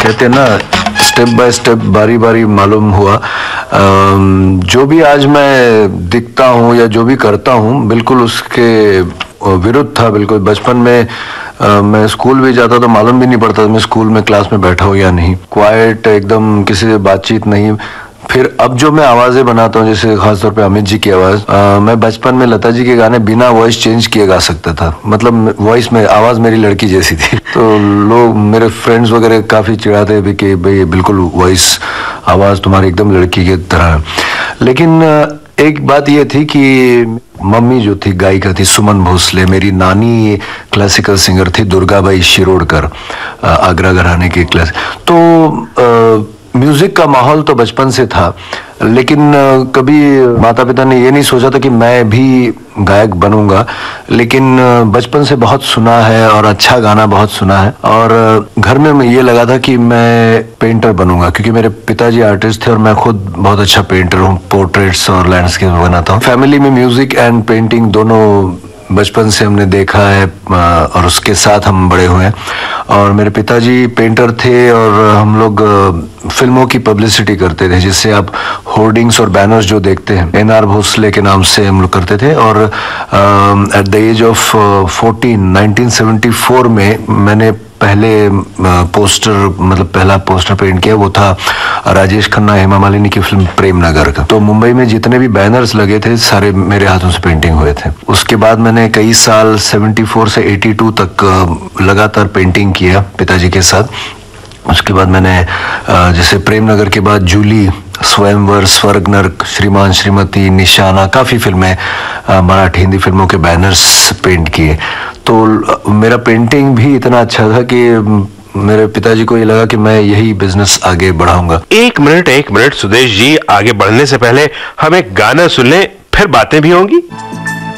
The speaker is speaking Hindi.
कहते हैं ना, स्टेप बाय स्टेप, बारी बारी मालूम हुआ। जो भी आज मैं दिखता हूँ या जो भी करता हूँ, बिल्कुल उसके विरुद्ध था। बिल्कुल बचपन में मैं स्कूल भी जाता तो मालूम भी नहीं पड़ता मैं स्कूल में क्लास में बैठा हूँ या नहीं। क्वाइट एकदम, किसी से बातचीत नहीं। फिर अब जो मैं आवाजें बनाता हूँ, जैसे खासतौर पे अमित जी की आवाज, मैं बचपन में लता जी के गाने बिना वॉइस चेंज किए गा सकता था। मतलब वॉइस में आवाज मेरी लड़की जैसी थी। तो लोग, मेरे फ्रेंड्स वगैरह काफी चिढ़ाते भी कि भाई बिल्कुल वॉइस, आवाज तुम्हारी एकदम लड़की की तरह है। लेकिन एक बात ये थी कि मम्मी जो थी गायिका थी, सुमन भोसले। मेरी नानी क्लासिकल सिंगर थी, दुर्गाबाई शिरोडकर, आगरा घराने की क्लास। तो म्यूजिक का माहौल तो बचपन से था, लेकिन कभी माता पिता ने ये नहीं सोचा था कि मैं भी गायक बनूंगा। लेकिन बचपन से बहुत सुना है और अच्छा गाना बहुत सुना है। और घर में ये लगा था कि मैं पेंटर बनूंगा, क्योंकि मेरे पिताजी आर्टिस्ट थे और मैं खुद बहुत अच्छा पेंटर हूँ, पोर्ट्रेट्स और लैंडस्केप बनाता हूँ। फैमिली में म्यूजिक एंड पेंटिंग दोनों बचपन से हमने देखा है और उसके साथ हम बड़े हुए हैं। और मेरे पिताजी पेंटर थे और हम लोग फिल्मों की पब्लिसिटी करते थे, जिससे आप होर्डिंग्स और बैनर्स जो देखते हैं, एन.आर. भोसले के नाम से हम लोग करते थे। और एट द एज ऑफ 1974 में मैंने पहले पोस्टर, मतलब पहला पोस्टर पेंट किया, वो था राजेश खन्ना, हेमा मालिनी की फिल्म प्रेम नगर का। तो मुंबई में जितने भी बैनर्स लगे थे, सारे मेरे हाथों से पेंटिंग हुए थे। उसके बाद मैंने कई साल 74 से 82 तक लगातार पेंटिंग किया पिताजी के साथ। उसके बाद मैंने जैसे प्रेम नगर के बाद जूली, स्वयंवर, स्वर्ग नर्क, श्रीमान श्रीमती, निशाना, काफी फिल्में, मराठी हिंदी फिल्मों के बैनर्स पेंट किए। तो मेरा पेंटिंग भी इतना अच्छा था कि मेरे पिताजी को ये लगा कि मैं यही बिजनेस आगे बढ़ाऊंगा। एक मिनट सुदेश जी, आगे बढ़ने से पहले हम एक गाना सुन लें, फिर बातें भी होंगी।